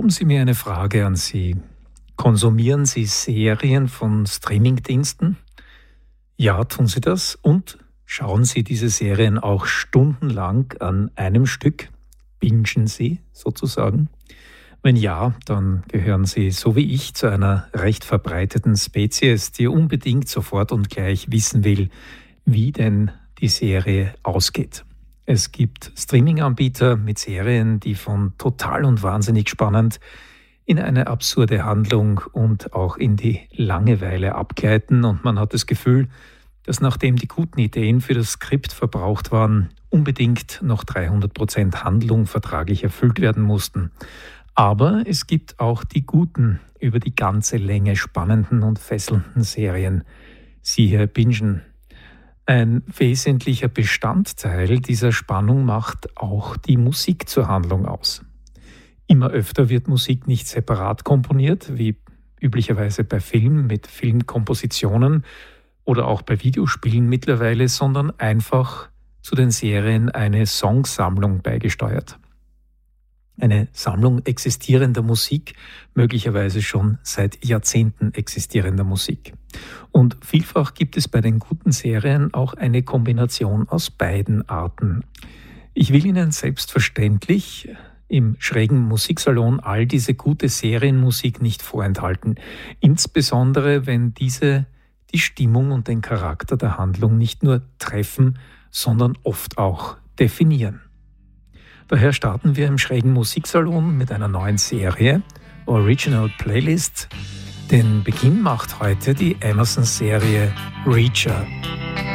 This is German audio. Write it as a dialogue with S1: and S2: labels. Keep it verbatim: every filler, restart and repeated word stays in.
S1: Erlauben Sie mir eine Frage an Sie. Konsumieren Sie Serien von Streamingdiensten? Ja, tun Sie das? Und schauen Sie diese Serien auch stundenlang an einem Stück? Bingen Sie sozusagen? Wenn ja, dann gehören Sie, so wie ich, zu einer recht verbreiteten Spezies, die unbedingt sofort und gleich wissen will, wie denn die Serie ausgeht. Es gibt Streaming-Anbieter mit Serien, die von total und wahnsinnig spannend in eine absurde Handlung und auch in die Langeweile abgleiten, und man hat das Gefühl, dass nachdem die guten Ideen für das Skript verbraucht waren, unbedingt noch dreihundert Prozent Handlung vertraglich erfüllt werden mussten. Aber es gibt auch die guten, über die ganze Länge spannenden und fesselnden Serien. Siehe Bingen. Ein wesentlicher Bestandteil dieser Spannung macht auch die Musik zur Handlung aus. Immer öfter wird Musik nicht separat komponiert, wie üblicherweise bei Filmen mit Filmkompositionen oder auch bei Videospielen mittlerweile, sondern einfach zu den Serien eine Songsammlung beigesteuert. Eine Sammlung existierender Musik, möglicherweise schon seit Jahrzehnten existierender Musik. Und vielfach gibt es bei den guten Serien auch eine Kombination aus beiden Arten. Ich will Ihnen selbstverständlich im schrägen Musiksalon all diese gute Serienmusik nicht vorenthalten, insbesondere wenn diese die Stimmung und den Charakter der Handlung nicht nur treffen, sondern oft auch definieren. Daher starten wir im schrägen Musiksalon mit einer neuen Serie, Original Playlist. Den Beginn macht heute die Amazon-Serie Reacher.